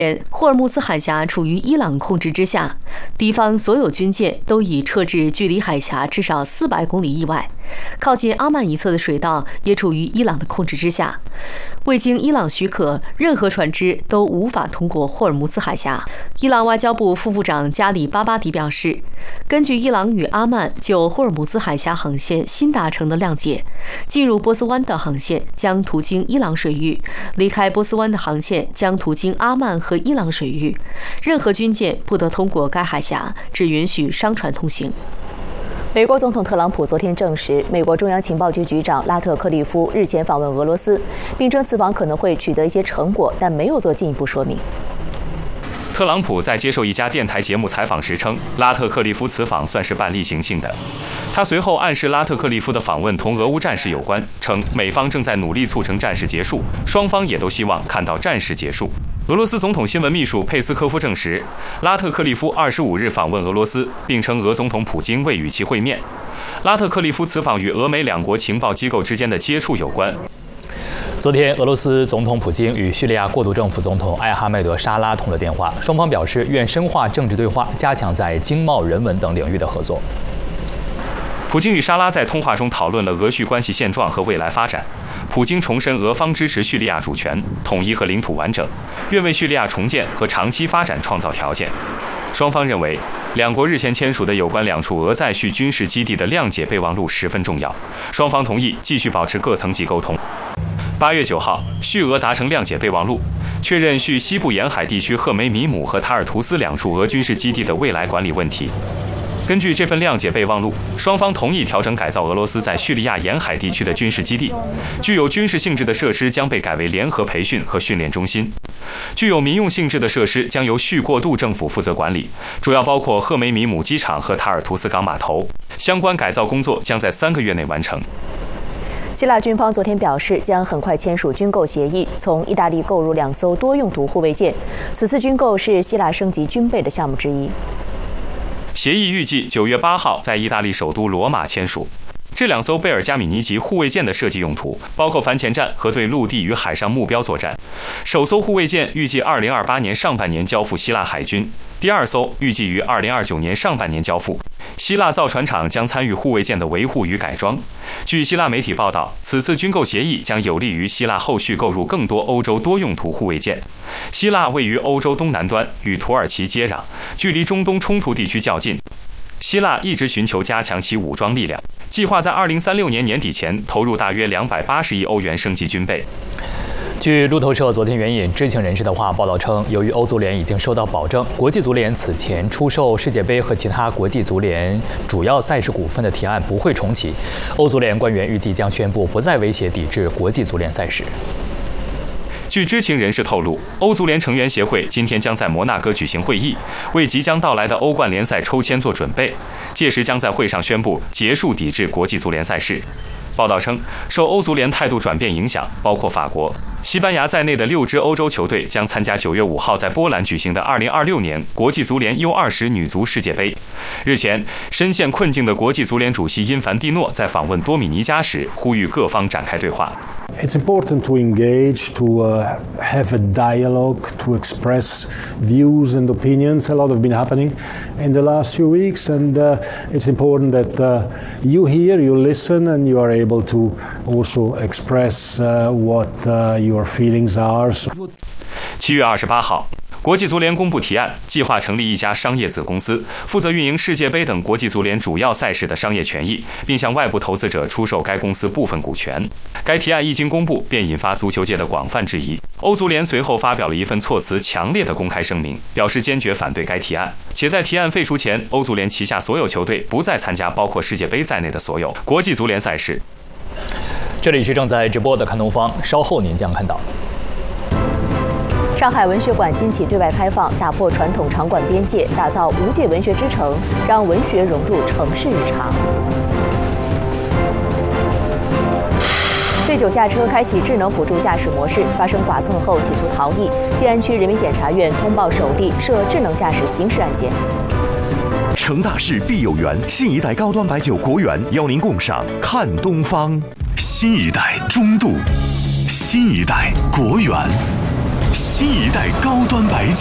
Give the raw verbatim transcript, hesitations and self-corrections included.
霍尔木兹海峡处于伊朗控制之下，敌方所有军舰都已撤至距离海峡至少四百公里以外，靠近阿曼一侧的水道也处于伊朗的控制之下。未经伊朗许可，任何船只都无法通过霍尔木兹海峡。伊朗外交部副部长加里巴巴迪表示，根据伊朗与阿曼就霍尔木兹海峡航线新达成的谅解，进入波斯湾的航线将途经伊朗水域，离开波斯湾的航线将途经阿曼和伊朗水域，任何军舰不得通过该海峡，只允许商船通行。 美国总统特朗普昨天证实，美国中央情报局局长拉特克利夫日前访问俄罗斯，并称此访可能会取得一些成果，但没有做进一步说明。 特朗普在接受一家电台节目采访时称，拉特克利夫此访算是半例行性的。他随后暗示拉特克利夫的访问同俄乌战事有关，称美方正在努力促成战事结束，双方也都希望看到战事结束。俄罗斯总统新闻秘书佩斯科夫证实，拉特克利夫二十五日访问俄罗斯，并称俄总统普京未与其会面。拉特克利夫此访与俄美两国情报机构之间的接触有关。 昨天，俄罗斯总统普京与叙利亚过渡政府总统艾哈迈德·沙拉通了电话，双方表示愿深化政治对话，加强在经贸、人文等领域的合作。 普京与沙拉在通话中讨论了俄叙关系现状和未来发展。普京重申俄方支持叙利亚主权、统一和领土完整，愿为叙利亚重建和长期发展创造条件。双方认为，两国日前签署的有关两处俄在叙军事基地的谅解备忘录十分重要，双方同意继续保持各层级沟通。八月九号，叙俄达成谅解备忘录，确认叙西部沿海地区赫梅米姆和塔尔图斯两处俄军事基地的未来管理问题。根据这份谅解备忘录，双方同意调整改造俄罗斯在叙利亚沿海地区的军事基地，具有军事性质的设施将被改为联合培训和训练中心，具有民用性质的设施将由叙过渡政府负责管理，主要包括赫梅米姆机场和塔尔图斯港码头。相关改造工作将在三个月内完成。 希腊军方昨天表示，将很快签署军购协议，从意大利购入两艘多用途护卫舰。此次军购是希腊升级军备的项目之一。 协议预计九月八号在意大利首都罗马签署。这两艘贝尔加米尼级护卫舰的设计用途包括反潜战和对陆地与海上目标作战。首艘护卫舰预计二零二八年上半年交付希腊海军，第二艘预计于二零二九年上半年交付。希腊造船厂将参与护卫舰的维护与改装。据希腊媒体报道，此次军购协议将有利于希腊后续购入更多欧洲多用途护卫舰。希腊位于欧洲东南端，与土耳其接壤，距离中东冲突地区较近。希腊一直寻求加强其武装力量，计划在二零三六年年底前投入大约两百八十亿欧元升级军备。 据路透社昨天援引知情人士的话报道称，由于欧足联已经收到保证，国际足联此前出售世界杯和其他国际足联主要赛事股份的提案不会重启。欧足联官员预计将宣布不再威胁抵制国际足联赛事。 据知情人士透露，欧足联成员协会今天将在摩纳哥举行会议，为即将到来的欧冠联赛抽签做准备。届时将在会上宣布结束抵制国际足联赛事。报道称，受欧足联态度转变影响，包括法国、西班牙在内的六支欧洲球队将参加九月五号在波兰举行的二零二六年国际足联 U 二十 女足世界杯。日前，深陷困境的国际足联主席因凡蒂诺在访问多米尼加时，呼吁各方展开对话。 It's important to engage, to uh, have a dialogue, to express views and opinions. A lot have been happening in the last few weeks, and uh, it's important that uh, you hear, you listen, and you are able to also express uh, what uh, your feelings are. 七月二十八号，国际足联公布提案，计划成立一家商业子公司，负责运营世界杯等国际足联主要赛事的商业权益，并向外部投资者出售该公司部分股权。该提案一经公布，便引发足球界的广泛质疑。欧足联随后发表了一份措辞强烈的公开声明，表示坚决反对该提案，且在提案废除前，欧足联旗下所有球队不再参加包括世界杯在内的所有国际足联赛事。 这里是正在直播的看东方，稍后您将看到。 上海文学馆今起对外开放，打破传统场馆边界，打造无界文学之城，让文学融入城市日常。醉酒驾车开启智能辅助驾驶模式，发生剐蹭后企图逃逸。静安区人民检察院通报首例涉智能驾驶刑事案件。 成大事必有缘，新一代高端白酒国源邀您共赏看东方。新一代中度，新一代国源。 新一代高端白酒。